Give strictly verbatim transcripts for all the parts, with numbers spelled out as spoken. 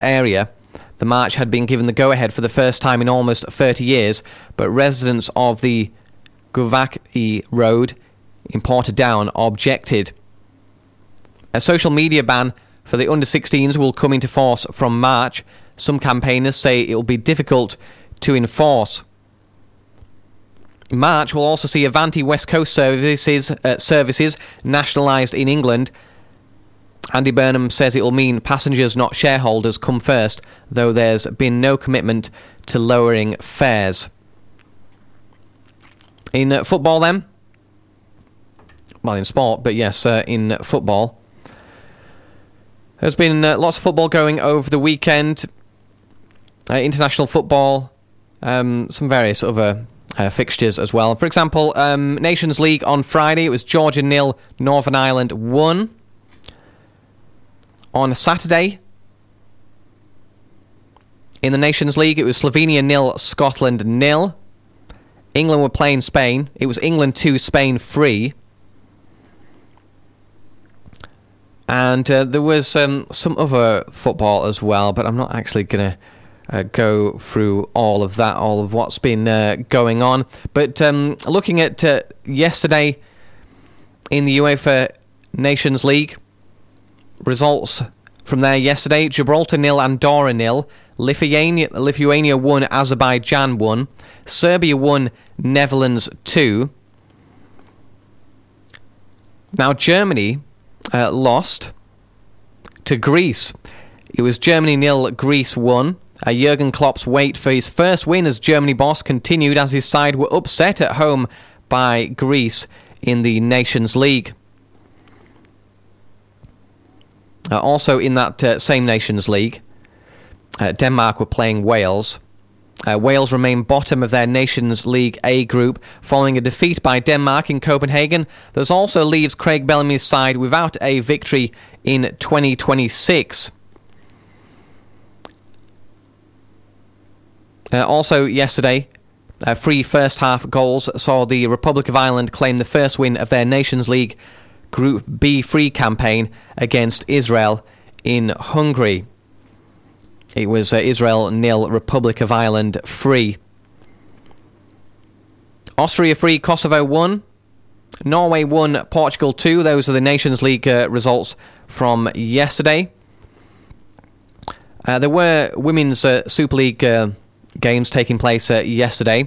area. The march had been given the go-ahead for the first time in almost thirty years, but residents of the Guvaki Road in Portadown objected. A social media ban for the under sixteens will come into force from March. Some campaigners say it will be difficult to enforce. March will also see Avanti West Coast services uh, services nationalised in England. Andy Burnham says it will mean passengers, not shareholders, come first, though there's been no commitment to lowering fares. In uh, football then, well, in sport, but yes, uh, in football, there's been uh, lots of football going over the weekend. Uh, international football, um, some various other uh, fixtures as well. For example, um, Nations League on Friday, it was Georgia nil, Northern Ireland one. On Saturday, in the Nations League, it was Slovenia nil, Scotland nil. England were playing Spain. It was England two, Spain three. And uh, there was um, some other football as well, but I'm not actually going to uh, go through all of that, all of what's been uh, going on. But um, looking at uh, yesterday in the UEFA Nations League, results from there yesterday: Gibraltar nil, Andorra nil. Lithuania, Lithuania one, Azerbaijan one. Serbia one, Netherlands two. Now Germany uh, lost to Greece. It was Germany nil, Greece one. Uh, Jurgen Klopp's wait for his first win as Germany boss continued as his side were upset at home by Greece in the Nations League. Uh, also in that uh, same Nations League, uh, Denmark were playing Wales. Uh, Wales remain bottom of their Nations League A group following a defeat by Denmark in Copenhagen. This also leaves Craig Bellamy's side without a victory in twenty twenty-six. Uh, also yesterday, uh, three first-half goals saw the Republic of Ireland claim the first win of their Nations League Group B free campaign against Israel in Hungary. It was uh, Israel nil, Republic of Ireland three. Austria three, Kosovo one. Norway one, Portugal two. Those are the Nations League uh, results from yesterday. Uh, there were Women's uh, Super League uh, games taking place uh, yesterday.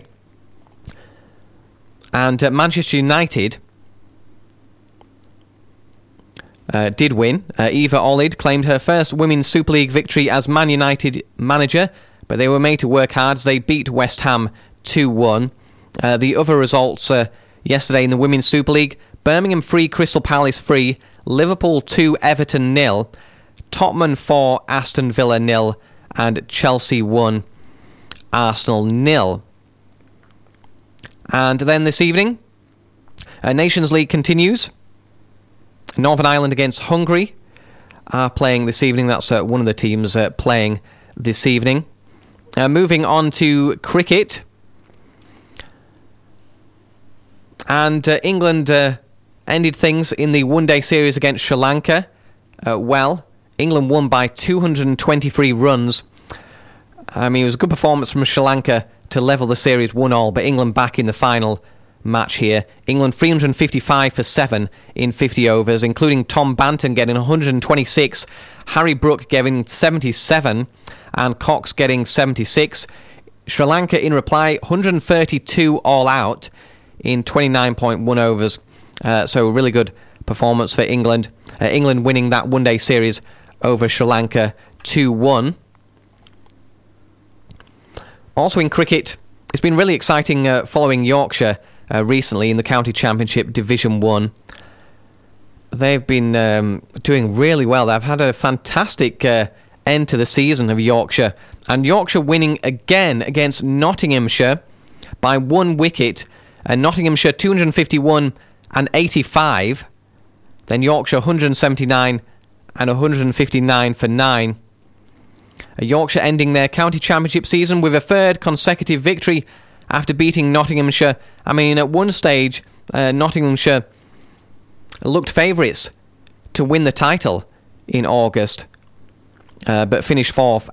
And uh, Manchester United Uh, did win. Uh, Eva Olid claimed her first Women's Super League victory as Man United manager, but they were made to work hard as they beat West Ham two one. Uh, the other results uh, yesterday in the Women's Super League: Birmingham three, Crystal Palace three, Liverpool two, Everton nil, Tottenham four, Aston Villa nil, and Chelsea one, Arsenal nil. And then this evening, uh, Nations League continues. Northern Ireland against Hungary are playing this evening. That's uh, one of the teams uh, playing this evening. Uh, moving on to cricket. And uh, England uh, ended things in the one-day series against Sri Lanka. Uh, well, England won by two hundred twenty-three runs. I mean, it was a good performance from Sri Lanka to level the series one all, but England back in the final match here. England three hundred fifty-five for seven in fifty overs, including Tom Banton getting one hundred twenty-six, Harry Brook getting seventy-seven, and Cox getting seventy-six. Sri Lanka, in reply, one hundred thirty-two all out in twenty-nine point one overs. Uh, so a really good performance for England. Uh, England winning that one-day series over Sri Lanka two one. Also in cricket, it's been really exciting uh, following Yorkshire Uh, recently in the County Championship Division one. They've been um, doing really well. They've had a fantastic uh, end to the season of Yorkshire. And Yorkshire winning again against Nottinghamshire by one wicket. Uh, Nottinghamshire two hundred fifty-one and eighty-five. Then Yorkshire one hundred seventy-nine and one hundred fifty-nine for nine. Uh, Yorkshire ending their County Championship season with a third consecutive victory after beating Nottinghamshire. I mean, at one stage, uh, Nottinghamshire looked favourites to win the title in August. uh, but finished fourth